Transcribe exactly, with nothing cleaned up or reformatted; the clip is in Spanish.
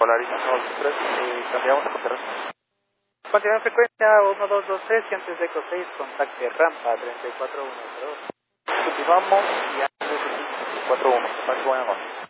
Polaris uno dos tres, eh, cambiamos a Monterrey. Continúa en frecuencia uno dos dos tres y antes de eco seis, contacte rampa treinta y cuatro uno cero dos. Continuamos y antes de cuatro uno, buenas noches.